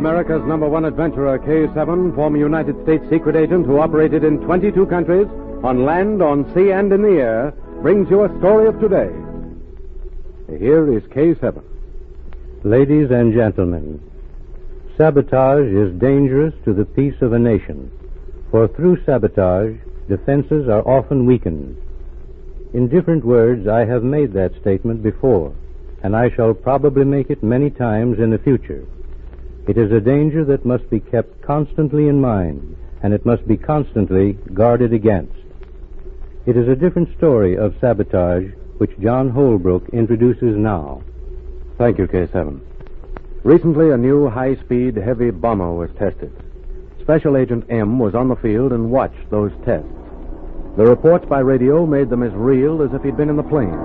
America's #1 adventurer, K-7, former United States secret agent who operated in 22 countries, on land, on sea, and in the air, brings you a story of today. Here is K-7. Ladies and gentlemen, sabotage is dangerous to the peace of a nation, for through sabotage, defenses are often weakened. In different words, I have made that statement before, and I shall probably make it many times in the future. It is a danger that must be kept constantly in mind, and it must be constantly guarded against. It is a different story of sabotage which John Holbrook introduces now. Thank you, K-7. Recently, a new high-speed, heavy bomber was tested. Special Agent M was on the field and watched those tests. The reports by radio made them as real as if he'd been in the plane.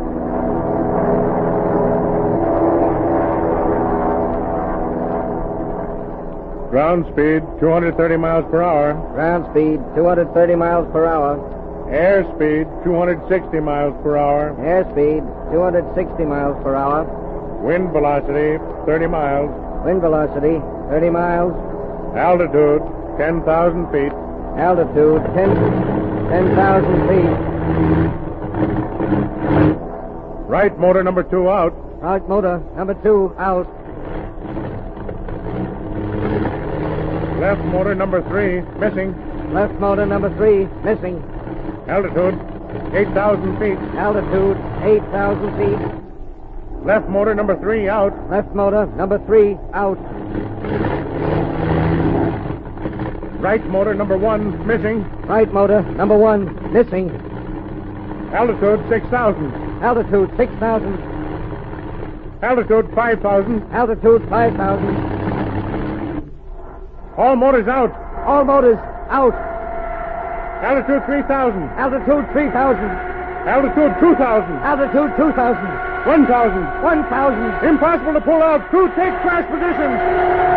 Ground speed, 230 miles per hour. Ground speed, 230 miles per hour. Air speed, 260 miles per hour. Air speed, 260 miles per hour. Wind velocity, 30 miles. Wind velocity, 30 miles. Altitude, 10,000 feet. Altitude, 10,000 feet. Right motor number 2 out. Right motor number 2 out. Left motor number 3 missing. Left motor number 3 missing. Altitude, 8,000 feet. Altitude, 8,000 feet. Left motor number 3 out. Left motor number 3 out. Right motor number 1 missing. Right motor number 1 missing. Altitude, 6,000. Altitude, 6,000. Altitude, 5,000. Altitude, 5,000. All motors out. All motors out. Altitude, 3,000. Altitude, 3,000. Altitude, 2,000. Altitude, 2,000. 1,000. 1,000. Impossible to pull out. Crew, take crash position.